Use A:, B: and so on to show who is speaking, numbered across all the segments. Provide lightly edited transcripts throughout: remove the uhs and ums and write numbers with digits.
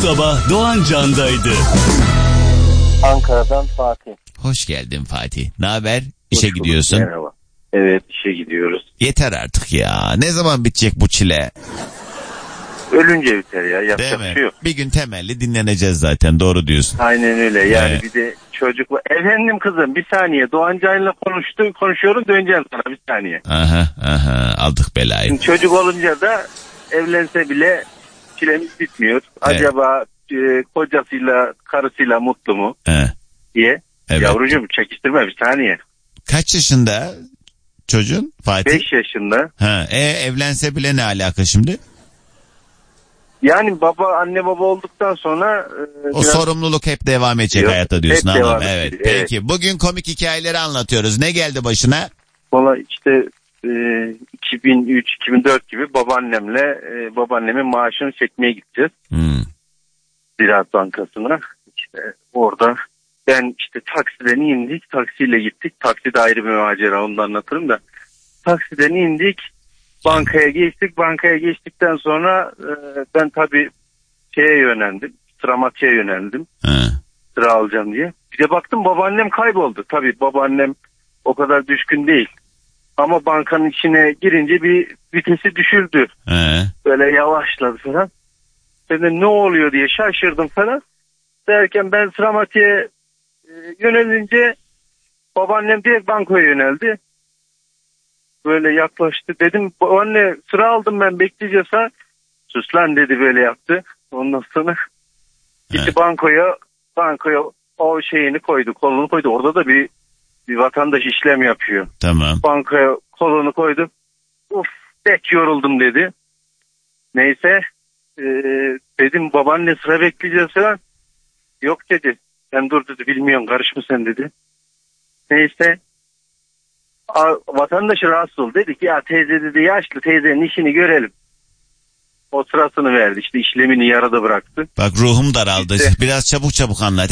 A: sabah Doğan Can'daydı.
B: Ankara'dan Fatih.
C: Hoş geldin Fatih. Ne haber? İşe gidiyorsun.
B: Merhaba. Evet, işe gidiyoruz.
C: Yeter artık ya. Ne zaman bitecek bu çile?
B: Ölünce biter ya.
C: Değil
B: Yapacak
C: mi?
B: bir şey yok.
C: Bir gün temelli dinleneceğiz zaten. Doğru diyorsun.
B: Aynen öyle. Yani
C: Evet.
B: bir de çocuk var. Efendim kızım, bir saniye. Doğan Can'la konuşuyorum, döneceğim sana bir saniye.
C: Aha. Aldık belayı.
B: Şimdi çocuk olunca da evlense bile çilemiz bitmiyor.
C: Evet.
B: Acaba kocasıyla, karısıyla mutlu mu diye.
C: Evet.
B: Yavrucuğum çekiştirme bir saniye.
C: Kaç yaşında çocuğun Fatih?
B: 5 yaşında.
C: Evlense bile ne alaka şimdi?
B: Yani anne baba olduktan sonra
C: O sorumluluk hep devam edecek
B: Yok,
C: hayatta diyorsun.
B: hep devam
C: Evet.
B: edecek,
C: Peki bugün komik hikayeleri anlatıyoruz. Ne geldi başına?
B: valla işte 2003-2004 gibi babaannemin maaşını çekmeye gideceğiz. Ziraat Bankası'na. İşte orada ben işte taksiden indik, taksiyle gittik. Taksi de ayrı bir macera, onu da anlatırım da. Taksiden indik, bankaya geçtik. Bankaya geçtikten sonra ben tabii sıramatiğe yöneldim. Sıra alacağım diye. Bir de baktım babaannem kayboldu. Tabii babaannem o kadar düşkün değil. Ama bankanın içine girince bir vitesi düşürdü. Böyle yavaşladı falan. Dedim ne oluyor diye şaşırdım falan. Derken ben sıramatiğe yönelince babaannem direkt bankoya yöneldi. Böyle yaklaştı. Dedim babaanne sıra aldım ben, bekleyeceğiz ha. Sus lan dedi, böyle yaptı. Ondan sonra gitti bankoya o şeyini koydu, kolunu koydu. Orada da bir vatandaş işlem yapıyor.
C: Tamam.
B: Bankaya kolunu koydu. Uf, pek yoruldum dedi. Neyse dedim babaanne sıra bekleyeceğiz falan. Yok dedi. Sen dur dedi, bilmiyorsun, karışma sen dedi. Neyse vatandaş rahatsız oldu. Dedi ki ya teyze dedi, yaşlı teyzenin işini görelim. O sırasını verdi, işte işlemini yarıda bıraktı.
C: Bak ruhum daraldı.
B: İşte.
C: Biraz çabuk anlat.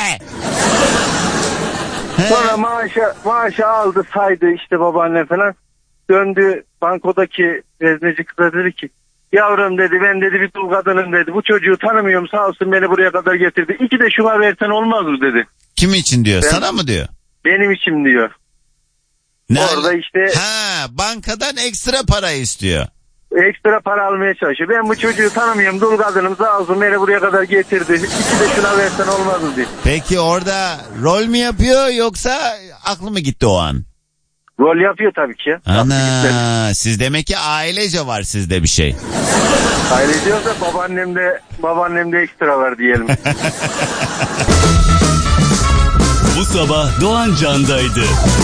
B: Sonra maaşı aldı, saydı işte babaanne falan. Döndü bankodaki vezneci kıza dedi ki yavrum dedi, ben dedi bir dul kadınım dedi. Bu çocuğu tanımıyorum, sağ olsun beni buraya kadar getirdi. 2 de şuna versen olmaz mı dedi.
C: Kim için diyor? Sana mı diyor?
B: Benim için diyor. Orada işte.
C: Bankadan ekstra para istiyor.
B: Ekstra para almaya çalışıyor. Ben bu çocuğu tanımıyorum, dul kadınım, sağ olsun beni buraya kadar getirdi. 2 de şuna versen olmaz mı diyor.
C: Peki orada rol mü yapıyor yoksa aklı mı gitti o an?
B: Rol yapıyor tabii ki.
C: Ana, siz demek ki ailece var sizde bir şey.
B: Ailece yok da babaannemde ekstra var diyelim.
A: Bu sabah Doğan Can'daydı.